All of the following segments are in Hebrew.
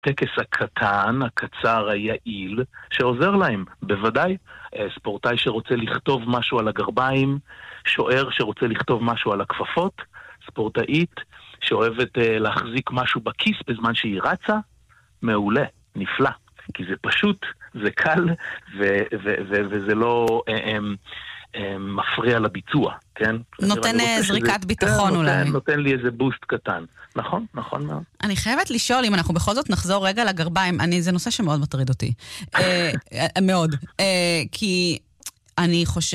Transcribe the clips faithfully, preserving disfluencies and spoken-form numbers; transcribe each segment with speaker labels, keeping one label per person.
Speaker 1: הטקס הקטן, הקצר, היעיל, שעוזר להם. בוודאי, ספורטאי שרוצה לכתוב משהו על הגרביים, שוער שרוצה לכתוב משהו על הכפפות, ספורטאית שאוהבת להחזיק משהו בכיס בזמן שהיא רצה, מעולה, נפלא. כי זה פשוט, זה קל, ו- ו- ו- וזה לא הם, הם, מפריע לביצוע, כן?
Speaker 2: נותן זריקת שזה, ביטחון
Speaker 1: כן,
Speaker 2: אולי.
Speaker 1: נותן, נותן לי איזה בוסט קטן. נכון, נכון מאוד.
Speaker 2: אני חייבת לשאול, אם אנחנו בכל זאת נחזור רגע לגרביים, אני, זה נושא שמאוד מטריד אותי. מאוד. כי אני חושב,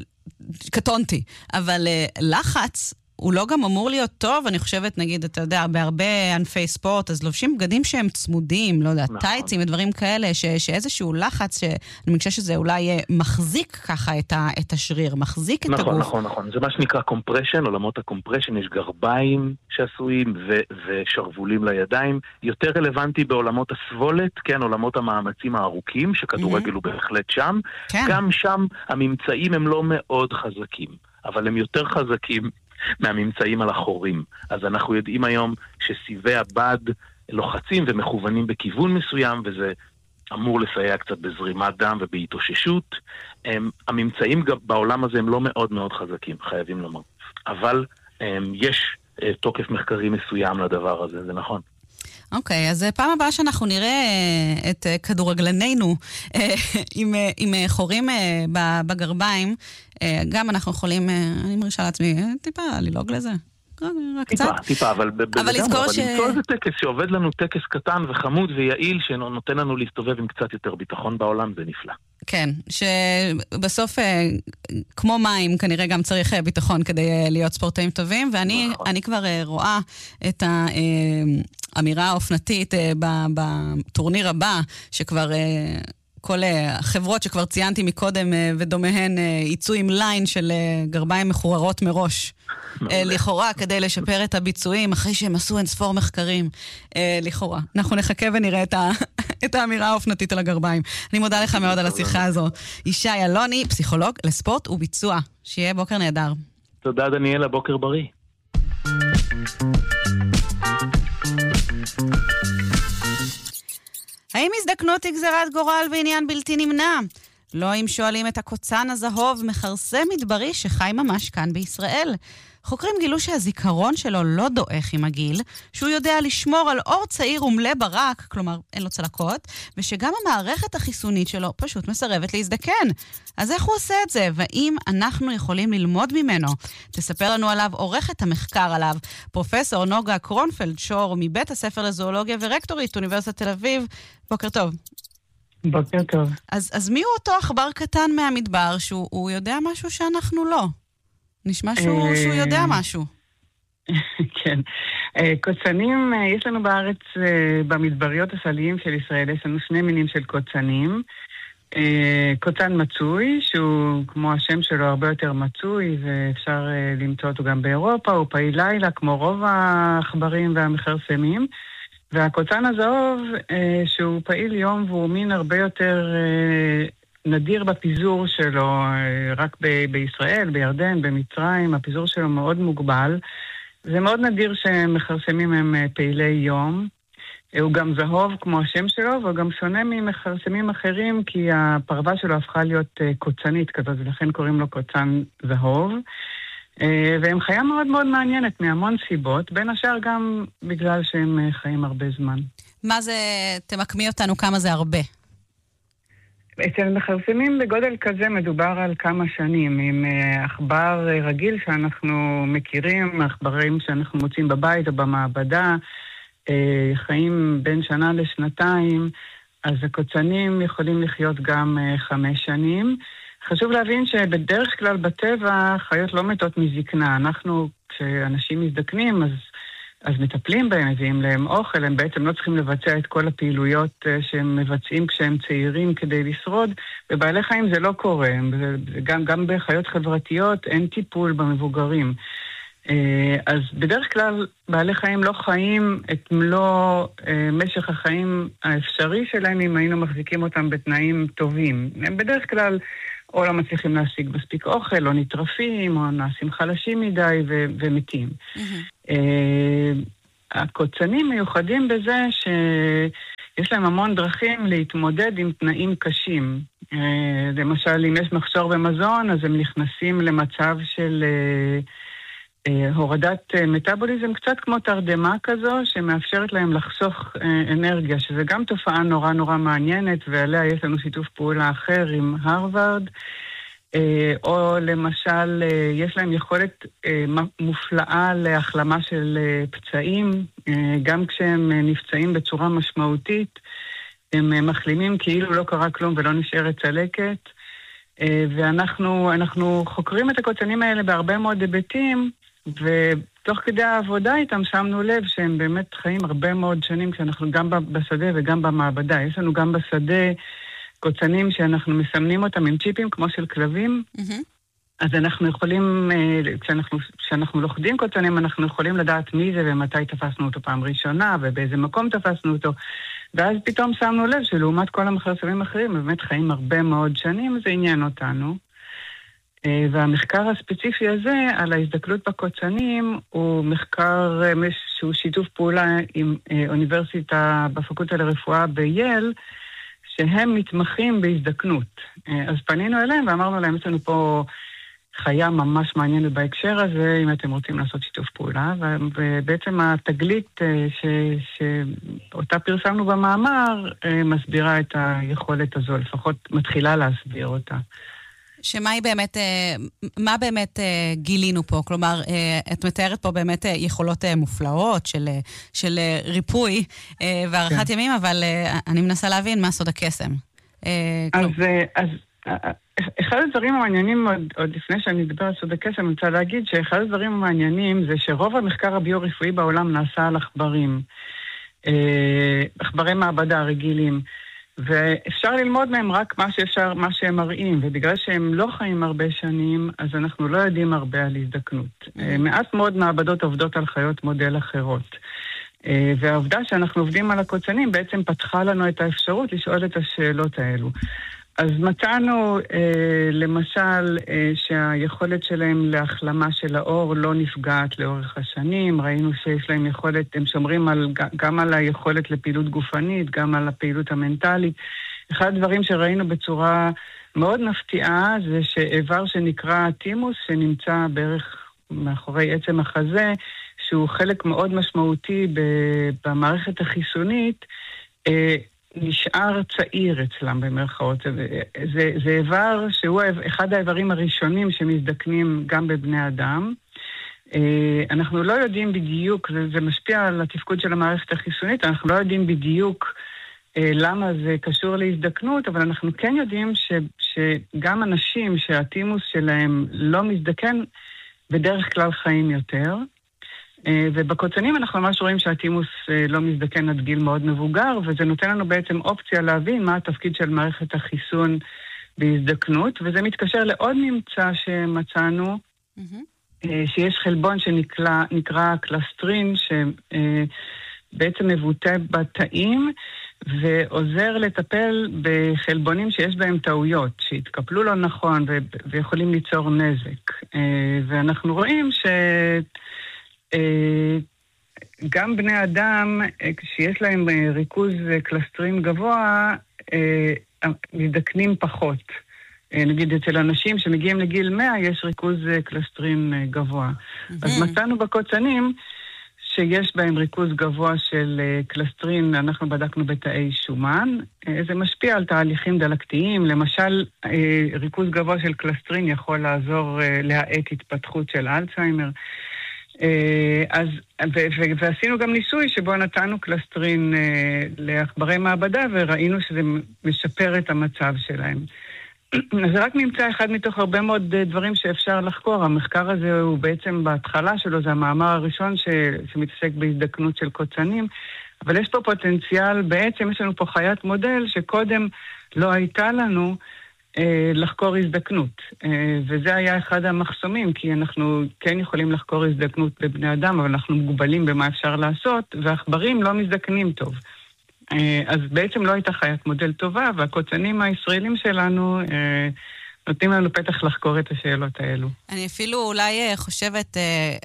Speaker 2: קטונתי, אבל לחץ, הוא לא גם אמור להיות טוב, אני חושבת, נגיד, אתה יודע, בהרבה ענפי ספורט, אז לובשים בגדים שהם צמודים, לא יודע, נכון. טייצים ודברים כאלה, ש, שאיזשהו לחץ, שאני חושב שזה אולי מחזיק ככה את, ה, את השריר, מחזיק את
Speaker 1: נכון,
Speaker 2: הגוף.
Speaker 1: נכון, נכון. זה מה שנקרא קומפרשן, עולמות הקומפרשן, יש גרביים שעשויים ו, ושרבולים לידיים, יותר רלוונטי בעולמות הסבולת, כן, עולמות המאמצים הארוכים, שכדורגל הוא בהחלט שם.
Speaker 2: כן.
Speaker 1: גם שם הממצאים הם לא מאוד חזקים, אבל הם יותר חזקים מהממצאים על החורים. אז אנחנו יודעים היום שסיבי הבד לוחצים ומכוונים בכיוון מסוים, וזה אמור לסייע קצת בזרימת דם ובהתאוששות. הם, הממצאים בעולם הזה הם לא מאוד מאוד חזקים, חייבים לומר. אבל הם, יש תוקף מחקרי מסוים לדבר הזה, זה נכון.
Speaker 2: אוקיי, אז פעם הבאה שאנחנו נראה את כדורגלנינו עם, עם חורים בגרביים, גם אנחנו יכולים, אני מרשה לעצמי, טיפה ללעוג לזה.
Speaker 1: טיפה, טיפה, אבל
Speaker 2: לזכור ש...
Speaker 1: למצוא איזה טקס שעובד לנו טקס קטן וחמוד ויעיל, שנותן לנו להסתובב עם קצת יותר ביטחון בעולם, זה נפלא.
Speaker 2: כן, שבסוף, כמו מים, כנראה גם צריך ביטחון כדי להיות ספורטאים טובים, ואני אני כבר רואה את האמירה האופנתית בטורניר הבא, שכבר... כל החברות שכבר ציינתי מקודם ודומיהן ייצאו עם ליין של גרביים מחוררות מראש. לכאורה, כדי לשפר את הביצועים, אחרי שהם עשו אין ספור מחקרים. לכאורה. אנחנו נחכה ונראה את, ה... את האמירה האופנתית על הגרביים. אני מודה לך מאוד על השיחה הזו. ישי אלוני, פסיכולוג לספורט וביצוע. שיהיה בוקר נהדר.
Speaker 1: תודה דניאלה, בוקר בריא.
Speaker 2: האם הזדקנות היא גזרת גורל ועניין בלתי נמנע? לא אם שואלים את הקוצן הזהוב מחרסה מדברי שחי ממש כאן בישראל. חוקרים גילו שהזיכרון שלו לא דועך עם הגיל, שהוא יודע לשמור על אור צעיר ומלא ברק, כלומר אין לו צלקות, ושגם המערכת החיסונית שלו פשוט מסרבת להזדקן. אז איך הוא עושה את זה? והאם אנחנו יכולים ללמוד ממנו? תספר לנו עליו עורכת המחקר עליו, פרופסור נוגה קרונפלד שור מבית הספר לזואולוגיה ורקטורית אוניברסיטת תל אביב. בוקר טוב.
Speaker 3: בוקר טוב.
Speaker 2: אז, אז מי הוא אותו עכבר קטן מהמדבר שהוא יודע משהו שאנחנו לא? נשמע שהוא, שהוא יודע משהו.
Speaker 3: כן. קוצנים, יש לנו בארץ, במדבריות הסליים של ישראל, יש לנו שני מינים של קוצנים. קוצן מצוי, שהוא כמו השם שלו הרבה יותר מצוי, ואפשר למצוא אותו גם באירופה, הוא פעיל לילה, כמו רוב העכברים והמכרסמים. והקוצן הזהוב, שהוא פעיל יום והוא מין הרבה יותר... נדיר בפיזור שלו, רק ב- בישראל, בירדן, במצרים, הפיזור שלו מאוד מוגבל. זה מאוד נדיר שמכרסמים הם פעילי יום. הוא גם זהוב כמו השם שלו, והוא גם שונה ממכרסמים אחרים, כי הפרווה שלו הפכה להיות קוצנית כזאת, ולכן קוראים לו קוצן זהוב. והם חיה מאוד מאוד מעניינת מהמון סיבות, בין השאר גם בגלל שהם חיים הרבה זמן.
Speaker 2: מה זה, תמקמי אותנו כמה זה הרבה?
Speaker 3: אצל מכרסמים בגודל כזה מדובר על כמה שנים, עם עכבר רגיל שאנחנו מכירים, עכברים שאנחנו מוצאים בבית או במעבדה, חיים בין שנה לשנתיים, אז הקוצנים יכולים לחיות גם חמש שנים. חשוב להבין שבדרך כלל בטבע חיות לא מתות מזקנה. אנחנו, כשאנשים מזדקנים, אז... אז מטפלים בהם, מביאים להם אוכל, הם בעצם לא צריכים לבצע את כל הפעילויות שהם מבצעים כשהם צעירים כדי לשרוד, ובעלי חיים זה לא קורה, גם, גם בחיות חברתיות אין טיפול במבוגרים. אז בדרך כלל בעלי חיים לא חיים את מלוא משך החיים האפשרי שלהם אם היינו מחזיקים אותם בתנאים טובים. הם בדרך כלל או לא מצליחים להשיג מספיק אוכל, או נטרפים, או נעשים חלשים מדי ו- ומתים. Mm-hmm. הקוצנים מיוחדים בזה שיש להם המון דרכים להתמודד עם תנאים קשים. למשל, אם יש מחסור במזון, אז הם נכנסים למצב של הורדת מטאבוליזם, קצת כמו תרדמה כזו, שמאפשרת להם לחסוך אנרגיה, שזה גם תופעה נורא נורא מעניינת, ועליה יש לנו שיתוף פעולה אחר עם הרווארד. או למשל, יש להם יכולת מופלאה להחלמה של פצעים, גם כשהם נפצעים בצורה משמעותית, הם מחלימים כאילו לא קרה כלום ולא נשארת צלקת, ואנחנו אנחנו חוקרים את הקוצנים האלה בהרבה מאוד היבטים, ותוך כדי העבודה איתם שמנו לב שהם באמת חיים הרבה מאוד שנים, כשאנחנו גם בשדה וגם במעבדה. יש לנו גם בשדה קוצנים שאנחנו מסמנים אותם עם צ'יפים כמו של כלבים, mm-hmm. אז אנחנו יכולים, כשאנחנו, כשאנחנו לוכדים קוצנים, אנחנו יכולים לדעת מי זה ומתי תפסנו אותו פעם ראשונה, ובאיזה מקום תפסנו אותו, ואז פתאום שמנו לב שלעומת כל המחרסמים האחרים, באמת חיים הרבה מאוד שנים, זה עניין אותנו. והמחקר הספציפי הזה על ההזדקנות בקוצנים הוא מחקר שהוא שיתוף פעולה עם אוניברסיטה בפקולטה לרפואה בייל, שהם מתמחים בהזדקנות. אז פנינו אליהם ואמרנו להם, יש לנו פה חיה ממש מעניינת בהקשר הזה, אם אתם רוצים לעשות שיתוף פעולה, ובעצם התגלית ש, שאותה פרסמנו במאמר מסבירה את היכולת הזו, לפחות מתחילה להסביר אותה.
Speaker 2: שמה היא באמת, מה באמת גילינו פה? כלומר, את מתארת פה באמת יכולות מופלאות של, של ריפוי וערכת ימים, אבל אני מנסה להבין מה סוד הקסם.
Speaker 3: אז, אז אחד הדברים המעניינים, עוד, עוד לפני שאני אדבר על סוד הקסם, אני רוצה להגיד שאחד הדברים המעניינים זה שרוב המחקר הביו-רפואי בעולם נעשה על עכברים, עכברי מעבדה רגילים. ואפשר ללמוד מהם רק מה שאפשר, מה שהם מראים, ובגלל שהם לא חיים הרבה שנים, אז אנחנו לא יודעים הרבה על הזדקנות. מעט מאוד מעבדות עובדות על חיות מודל אחרות. והעובדה שאנחנו עובדים על הקוצנים בעצם פתחה לנו את האפשרות לשאול את השאלות האלו. אז מצאנו, אה, למשל, אה, שהיכולת שלהם להחלמה של האור לא נפגעת לאורך השנים. ראינו שיש להם יכולת, הם שומרים על, גם על היכולת לפעילות גופנית, גם על הפעילות המנטלית. אחד הדברים שראינו בצורה מאוד מפתיעה זה שאיבר שנקרא טימוס, שנמצא בערך מאחורי עצם החזה, שהוא חלק מאוד משמעותי במערכת החיסונית, אה, נשאר צעיר אצלם במרכאות. זה, זה, זה איבר שהוא אחד האיברים הראשונים שמזדקנים גם בבני אדם. אנחנו לא יודעים בדיוק, זה, זה משפיע על התפקוד של המערכת החיסונית, אנחנו לא יודעים בדיוק למה זה קשור להזדקנות, אבל אנחנו כן יודעים ש, שגם אנשים שהטימוס שלהם לא מזדקן, בדרך כלל חיים יותר. ובקוצנים אנחנו ממש רואים שהטימוס לא מזדקן עד גיל מאוד מבוגר, וזה נותן לנו בעצם אופציה להבין מה התפקיד של מערכת החיסון בהזדקנות, וזה מתקשר לעוד ממצא שמצאנו, mm-hmm. שיש חלבון שנקרא קלסטרין, שבעצם מבוטא בתאים, ועוזר לטפל בחלבונים שיש בהם טעויות, שהתקפלו לא נכון ויכולים ליצור נזק. ואנחנו רואים ש... גם בני אדם, כשיש להם ריכוז קלסטרין גבוה, מזדקנים פחות. נגיד, אצל אנשים שמגיעים לגיל מאה, יש ריכוז קלסטרין גבוה. Mm-hmm. אז מצאנו בקוצנים שיש בהם ריכוז גבוה של קלסטרין, אנחנו בדקנו בתאי שומן. זה משפיע על תהליכים דלקתיים. למשל, ריכוז גבוה של קלסטרין יכול לעזור להאט התפתחות של אלצהיימר. אז, ו- ו- ועשינו גם ניסוי שבו נתנו קלסטרין לעכברי מעבדה, וראינו שזה משפר את המצב שלהם. זה רק ממצא אחד מתוך הרבה מאוד דברים שאפשר לחקור. המחקר הזה הוא בעצם בהתחלה שלו, זה המאמר הראשון ש- שמתעסק בהזדקנות של קוצנים, אבל יש פה פוטנציאל, בעצם יש לנו פה חיית מודל שקודם לא הייתה לנו, לחקור הזדקנות. וזה היה אחד המחסומים, כי אנחנו כן יכולים לחקור הזדקנות בבני אדם, אבל אנחנו מוגבלים במה אפשר לעשות, והעכברים לא מזדקנים טוב. אז בעצם לא הייתה חיית מודל טובה, והקוצנים הישראלים שלנו נותנים לנו פתח לחקור את השאלות האלו.
Speaker 2: אני אפילו אולי חושבת,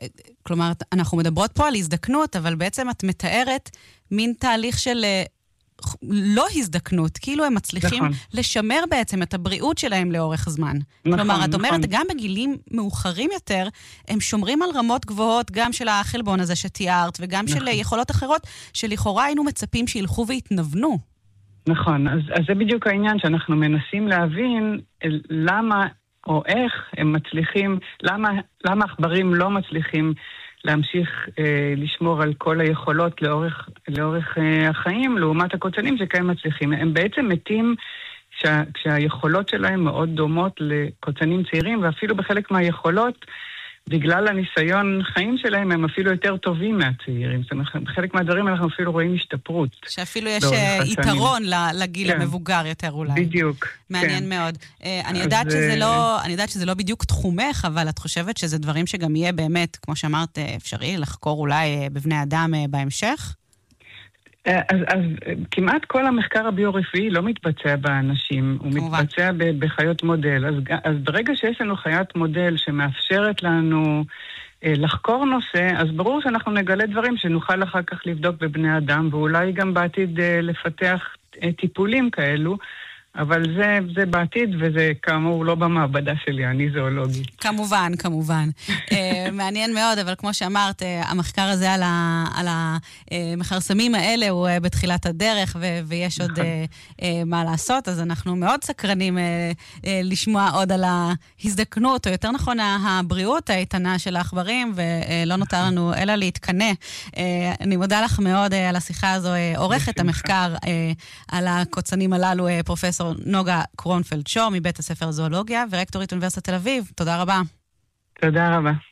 Speaker 2: כלומר, אנחנו מדברות פה על הזדקנות, אבל בעצם את מתארת מין תהליך של לא הזדקנות, כאילו הם מצליחים נכון. לשמר בעצם את הבריאות שלהם לאורך זמן. נכון, כלומר, את אומרת, נכון. גם בגילים מאוחרים יותר, הם שומרים על רמות גבוהות, גם של החלבון הזה שתיארת, וגם נכון. של יכולות אחרות, שלכאורה היינו מצפים שילכו והתנוונו.
Speaker 3: נכון, אז, אז זה בדיוק העניין שאנחנו מנסים להבין למה או איך הם מצליחים, למה, למה עכברים לא מצליחים להמשיך אה, לשמור על כל היכולות לאורך, לאורך אה, החיים, לעומת הקוצנים שכהם מצליחים. הם בעצם מתים כשה, כשהיכולות שלהם מאוד דומות לקוצנים צעירים, ואפילו בחלק מהיכולות, בגלל הניסיון חיים שלהם, הם אפילו יותר טובים מהצעירים. זאת אומרת, בחלק מהדברים אנחנו אפילו רואים השתפרות.
Speaker 2: שאפילו יש יתרון לגיל כן. המבוגר יותר אולי.
Speaker 3: בדיוק.
Speaker 2: מעניין כן. מאוד. אני יודעת, אז... שזה לא, אני יודעת שזה לא בדיוק תחומך, אבל את חושבת שזה דברים שגם יהיה באמת, כמו שאמרת, אפשרי לחקור אולי בבני אדם בהמשך?
Speaker 3: אז, אז כמעט כל המחקר הביו-רפואי לא מתבצע באנשים, הוא כמובן. מתבצע בחיות מודל. אז, אז ברגע שיש לנו חיית מודל שמאפשרת לנו אה, לחקור נושא, אז ברור שאנחנו נגלה דברים שנוכל אחר כך לבדוק בבני אדם, ואולי גם בעתיד אה, לפתח אה, טיפולים כאלו, אבל זה, זה בעתיד, וזה כאמור לא במעבדה שלי, אני זואולוגי.
Speaker 2: כמובן, כמובן. מעניין מאוד, אבל כמו שאמרת, המחקר הזה על, ה, על המחרסמים האלה הוא בתחילת הדרך, ו, ויש עוד מה לעשות, אז אנחנו מאוד סקרנים לשמוע עוד על ההזדקנות, או יותר נכון, הבריאות האיתנה של העכברים, ולא נותר לנו אלא להתקנה. אני מודה לך מאוד על השיחה הזו, עורכת המחקר על הקוצנים הללו, פרופסור נוגה קרונפלד שור מבית הספר זואולוגיה ורקטורית אוניברסיטת תל אביב. תודה רבה.
Speaker 3: תודה רבה.